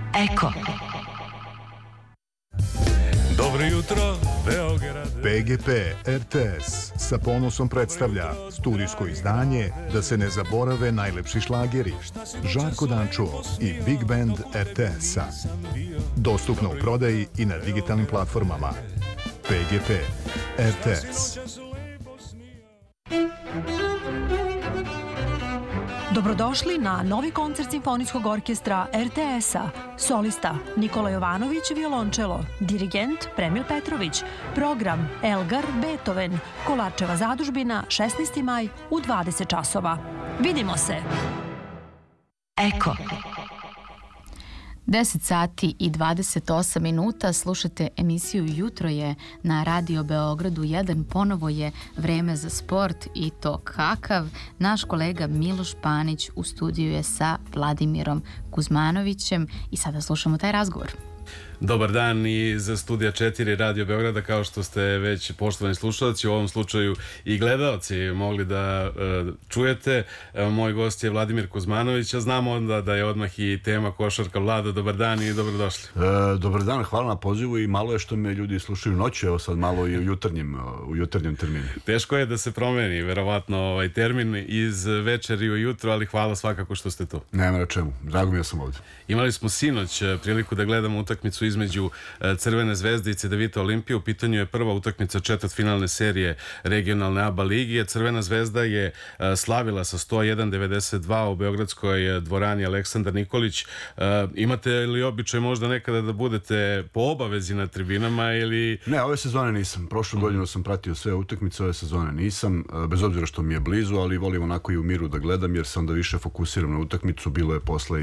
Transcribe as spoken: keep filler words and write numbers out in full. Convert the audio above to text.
Eko. Dobro jutro, Beograd. P G P R T S sa ponosom predstavlja studijsko izdanje Da se ne zaborave najlepši šlageri, Žarko Dančuo i Big Band R T S-a. Dostupno u prodaji i na digitalnim platformama. P G P R T S. Dobrodošli na novi koncert Simfonijskog orkestra R T S-a. Solista Nikola Jovanović, violončelo. Dirigent Premil Petrović. Program Elgar, Beethoven. Kolarčeva zadužbina, šesnaesti maj u dvadeset časova. Vidimo se! Eko. deset sati i dvadeset osam minuta, slušate emisiju Jutro je na Radio Beogradu jedan, ponovo je vreme za sport i to kakav. Naš kolega Miloš Panić u studiju je sa Vladimirom Kuzmanovićem i sada slušamo taj razgovor. Dobar dan i za Studija četiri Radio Beograda, kao što ste već poštovani slušalci, u ovom slučaju i gledaoci mogli da uh, čujete. Evo, moj gost je Vladimir Kuzmanović, a znamo onda da je odmah i tema košarka. Vlado, dobar dan i dobrodošli. E, dobar dan, hvala na pozivu i malo je što me ljudi slušaju noću, evo sad malo i u jutarnjem, u jutarnjem terminu. Teško je da se promeni, verovatno, ovaj termin iz večeri u jutro, ali hvala svakako što ste tu. Nema na čemu, drago mi ja sam ovdje. Imali smo sinoć priliku da gledamo utakmicu između Crvene zvezde i Cedevita Olimpije. U pitanju je prva utakmica četvrtfinalne serije regionalne A B A lige. Crvena zvezda je slavila sa sto jedan devedeset dva u beogradskoj dvorani Aleksandar Nikolić. Imate li običaj možda nekada da budete po obavezi na tribinama ili... Ne, ove sezone nisam. Prošlu godinu sam pratio sve utakmice, ove sezone nisam. Bez obzira što mi je blizu, ali volim onako i u miru da gledam jer sam da više fokusiram na utakmicu. Bilo je posle